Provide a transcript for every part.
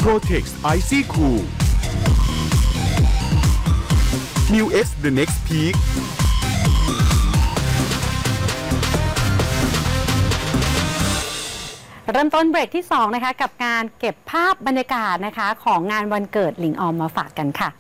Protex Icy Cool New X The Next Peak เริ่มต้นเบรกที่2นะคะกับการเก็บภาพบรรยากาศนะคะของงานวันเกิดหลิงออมมาฝากกันค่ะ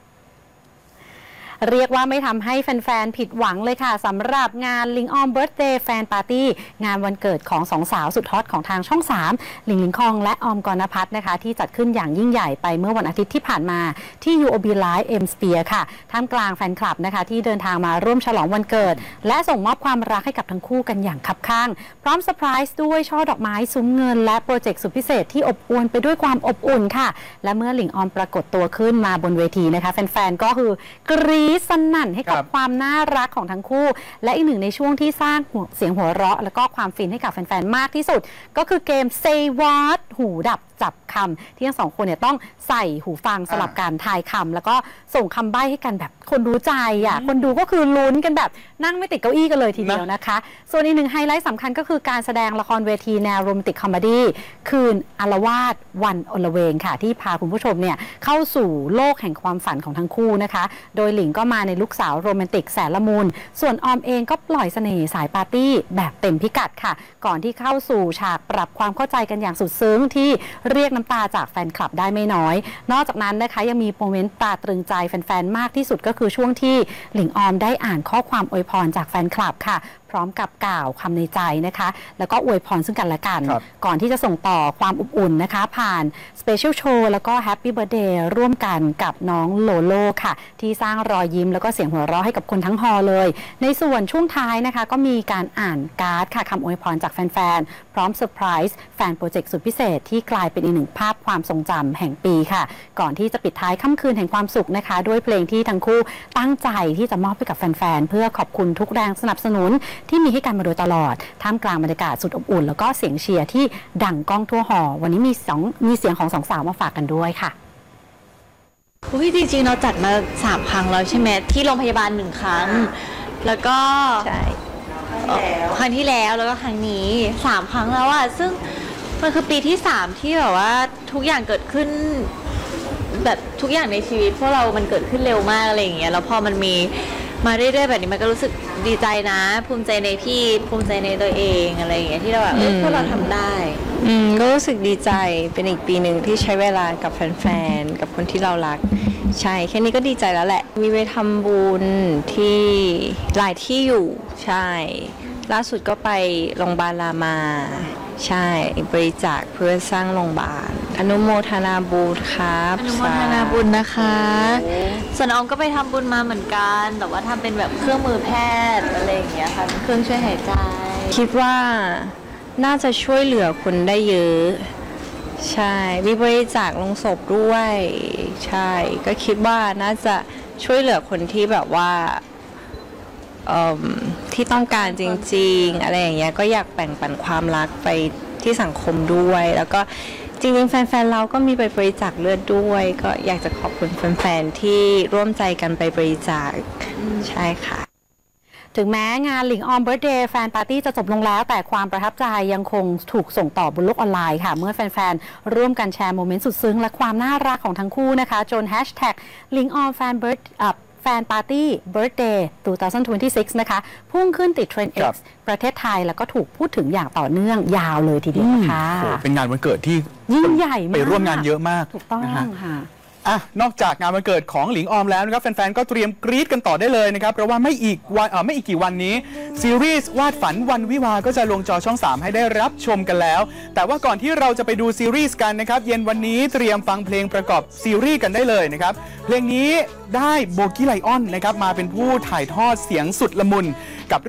เรียกว่าไม่ทำให้แฟนๆผิดหวังเลยค่ะสำหรับงานลิงออมเบิร์ธเดย์แฟนปาร์ตี้งานวันเกิดของ2สาวสุดฮอตของทางช่อง3หลิงคองและออมกรณพัฒน์นะคะที่จัดขึ้นอย่างยิ่งใหญ่ไปเมื่อวันอาทิตย์ที่ผ่านมาที่ UOB Live M Sphere ค่ะท่ามกลางแฟนคลับนะคะที่เดินทางมาร่วมฉลองวันเกิดและส่งมอบความรักให้กับทั้งคู่กันอย่างคับข้างพร้อมเซอร์ไพรส์ด้วยช่อดอกไม้ซุ้มเงินและโปรเจกต์สุดพิเศษที่อบอวลไปด้วยความอบอุ่นค่ะและเมื่อหลิงออมปรากฏตัวขึ้นมาบนเวทีนะคะแฟนๆก็คือกรี๊ดสนั่นให้กับความน่ารักของทั้งคู่และอีกหนึ่งในช่วงที่สร้างเสียงหัวเราะแล้วก็ความฟินให้กับแฟนๆมากที่สุดก็คือเกม Say What หูดับจับคำที่ทั้งสองคนเนี่ยต้องใส่หูฟังสลับกันทายคำแล้วก็ส่งคำใบ้ให้กันแบบคนรู้ใจคนดูก็คือลุ้นกันแบบนั่งไม่ติดเก้าอี้กันเลยทีเดียวนะคะส่วนอีกหนึ่งไฮไลท์สำคัญก็คือการแสดงละครเวทีแนวโรแมนติกคอมเมดี้คืนอารวาสวันอลเวงค่ะที่พาคุณผู้ชมเนี่ยเข้าสู่โลกแห่งความฝันของทั้งคู่นะคะโดยหลิงก็มาในลุคสาวโรแมนติกแสนละมุนส่วนออมเองก็ปล่อยเสน่ห์สายปาร์ตี้แบบเต็มพิกัดค่ะก่อนที่เข้าสู่ฉากปรับความเข้าใจกันอย่างสุดซึ้งที่เรียกน้ำตาจากแฟนคลับได้ไม่น้อยนอกจากนั้นนะคะยังมีโมเมนต์ตราตรึงใจแฟนๆมากที่สุดก็คือช่วงที่หลิงออมได้อ่านข้อความอวยพรจากแฟนคลับค่ะพร้อมกับกล่าวคำในใจนะคะแล้วก็อวยพรซึ่งกันและกันก่อนที่จะส่งต่อความอบอุ่นนะคะผ่านสเปเชียลโชว์แล้วก็แฮปปี้เบิร์ธเดย์ร่วมกันกับน้องโลโลค่ะที่สร้างรอยยิ้มแล้วก็เสียงหัวเราะให้กับคนทั้งฮอลเลยในส่วนช่วงท้ายนะคะก็มีการอ่านการ์ดค่ะคำอวยพรจากแฟนๆพร้อมเซอร์ไพรส์แฟนโปรเจกต์สุดพิเศษที่กลายเป็นอีกหนึ่งภาพความทรงจำแห่งปีค่ะก่อนที่จะปิดท้ายค่ำคืนแห่งความสุขนะคะด้วยเพลงที่ทั้งคู่ตั้งใจที่จะมอบให้กับแฟนๆเพื่อขอบคุณทุกแรงสนับสนุนที่มีให้กันมาโดยตลอดท่ามกลางบรรยากาศสุดอบอุ่นแล้วก็เสียงเชียร์ที่ดังก้องทั่วหอวันนี้มีเสียงของสองสาวมาฝากกันด้วยค่ะจริงๆเราจัดมา3 ครั้งแล้วใช่ไหมที่โรงพยาบาล1 ครั้งแล้วก็ใช่ครั้งที่แล้วแล้วก็ครั้งนี้3 ครั้งแล้วอะซึ่งมันคือปีที่3ที่แบบว่าทุกอย่างเกิดขึ้นแบบทุกอย่างในชีวิตพวกเรามันเกิดขึ้นเร็วมากอะไรอย่างเงี้ยแล้วพอมันมีมาเรื่อยๆแบบนี้มันก็รู้สึกดีใจนะภูมิใจในพี่ภูมิใจในตัวเองอะไรอย่างเงี้ยที่เราแบบพวกเราทำได้ก็รู้สึกดีใจเป็นอีกปีหนึ่งที่ใช้เวลากับแฟนๆกับคนที่เรารักใช่แค่นี้ก็ดีใจแล้วแหละมีไปทำบุญที่หลายที่อยู่ใช่ล่าสุดก็ไปโรงพยาบาลรามาใช่บริจาคเพื่อสร้างโรงพยาบาลอนุโมทนาบุญครับอนุโมทนาบุญนะคะส่วนออมก็ไปทำบุญมาเหมือนกันแต่ว่าทำเป็นแบบเครื่องมือแพทย์อะไรอย่างเงี้ยค่ะเครื่องช่วยหายใจคิดว่าน่าจะช่วยเหลือคนได้เยอะใช่มีบริจาคลงศพด้วยใช่ก็คิดว่าน่าจะช่วยเหลือคนที่แบบว่าที่ต้องการจริงๆอะไรอย่างเงี้ยก็อยากแบ่งปันความรักไปที่สังคมด้วยแล้วก็จริงๆแฟนๆเราก็มีไปบริจาคเลือดด้วยก็อยากจะขอบคุณแฟนๆที่ร่วมใจกันไปบริจาคใช่ค่ะถึงแม้งานหลิงออมเบิร์ธเดย์แฟนปาร์ตี้จะจบลงแล้วแต่ความประทับใจยังคงถูกส่งต่อบนโลกออนไลน์ค่ะเมื่อแฟนๆร่วมกันแชร์โมเมนต์สุดซึ้งและความน่ารักของทั้งคู่นะคะจนแฮชแท็กหลิงออมแฟนปาร์ตี้เบิร์ธเดย์2026นะคะพุ่งขึ้นติดเทรนด์ X ประเทศไทยแล้วก็ถูกพูดถึงอย่างต่อเนื่องยาวเลยทีเดียวค่ะเป็นงานวันเกิดที่ยิ่งใหญ่มากไปร่วมงานเยอะมากถูกต้องค่ะนอกจากงานวันเกิดของหลิงออมแล้วนะครับแฟนๆก็เตรียมกรี๊ดกันต่อได้เลยนะครับเพราะว่าไม่อีกกี่วันนี้ซีรีส์วาดฝันวันวิวาก็จะลงจอช่อง3ให้ได้รับชมกันแล้วแต่ว่าก่อนที่เราจะไปดูซีรีส์กันนะครับเย็นวันนี้เตรียมฟังเพลงประกอบซีรีส์กันได้เลยนะครับเพลงนี้ได้โบกี้ไลออนนะครับมาเป็นผู้ถ่ายทอดเสียงสุดละมุนกับ